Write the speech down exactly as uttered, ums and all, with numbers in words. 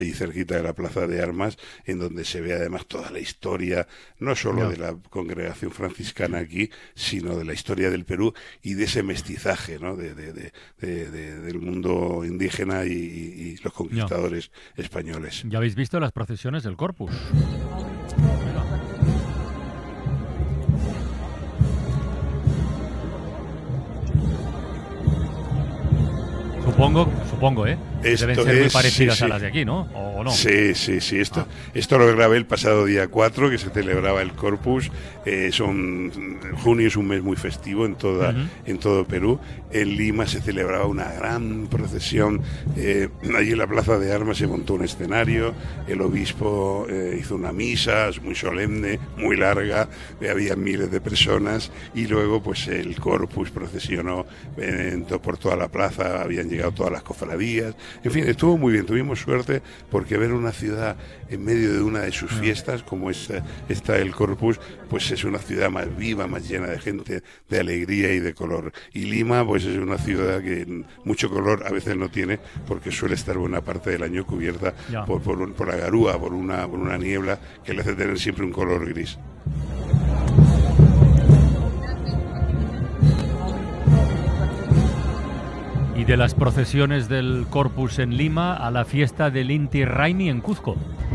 y cerquita de la Plaza de Armas, en donde se ve además toda la historia, no solo Ya. de la congregación franciscana aquí, sino de la historia del Perú y de ese mestizaje, ¿no? de, de, de, de, de, del mundo indígena y, y, y los Ya. conquistadores españoles. ¿Ya habéis visto las procesiones del Corpus? Mira. Supongo, supongo, ¿eh? Deben Esto ser muy es, sí, parecidas a sí. las de aquí, ¿no? ¿O, o no? Sí, sí, sí. Esto, Ah, esto lo grabé el pasado día cuatro, que se celebraba el Corpus. Eh, son, junio es un mes muy festivo en, toda, ujú. en todo Perú. En Lima se celebraba una gran procesión. Eh, allí en la Plaza de Armas se montó un escenario. El obispo eh, hizo una misa muy solemne, muy larga. Eh, había miles de personas. Y luego, pues, el Corpus procesionó eh, por toda la plaza. Habían llegado todas las cofradías. En fin, estuvo muy bien. Tuvimos suerte porque ver una ciudad en medio de una de sus Ya. fiestas, como esta, esta el Corpus, pues es una ciudad más viva, más llena de gente, de alegría y de color. Y Lima, pues es una ciudad que mucho color a veces no tiene, porque suele estar buena parte del año cubierta Ya. por, por, un- por la garúa, por una, por una niebla que le hace tener siempre un color gris. Y de las procesiones del Corpus en Lima a la fiesta del Inti Raymi en Cuzco.